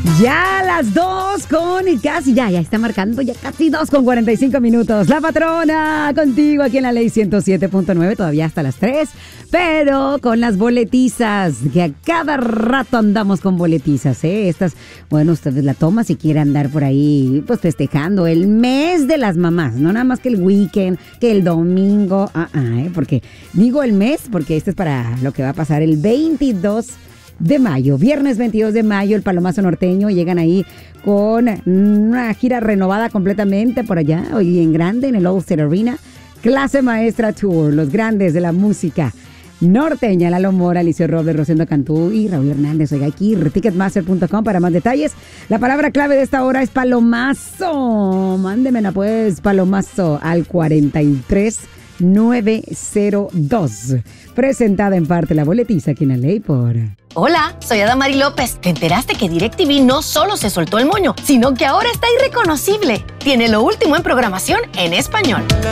Ya las 2 con casi, ya está marcando, ya casi 2 con 45 minutos. La patrona contigo aquí en la Ley 107.9, todavía hasta las 3, pero con las boletizas, que a cada rato andamos con boletizas, ¿eh? Estas, bueno, ustedes la toman si quieren andar por ahí, pues festejando el mes de las mamás, no nada más que el weekend, que el domingo, porque digo el mes, porque este es para lo que va a pasar el 22 de mayo, viernes 22 de mayo, el Palomazo Norteño, llegan ahí con una gira renovada completamente por allá, hoy en grande, en el All-State Arena, Clase Maestra Tour, los grandes de la música norteña, Lalo Mora, Alicia Robles, Rosendo Cantú y Raúl Hernández. Oiga, aquí, ticketmaster.com para más detalles. La palabra clave de esta hora es palomazo. Mándemela pues, palomazo, al 43902. Presentada en parte la boletiza aquí en la Ley por... Hola, soy Adamari López. ¿Te enteraste que DirecTV no solo se soltó el moño, sino que ahora está irreconocible? Tiene lo último en programación en español.